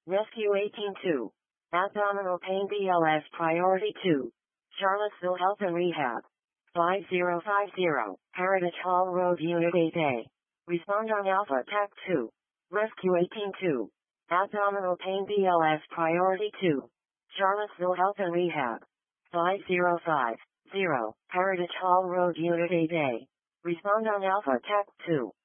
Rescue 182. Abdominal pain BLS Priority 2. Charlottesville Health and Rehab. 5050. Heritage Hall Road Unit 8A. Respond on Alpha TAC 2. Rescue 182. Abdominal pain BLS Priority 2. Charlottesville Health and Rehab. 5050. Heritage Hall Road Unit 8A. Respond on Alpha TAC 2.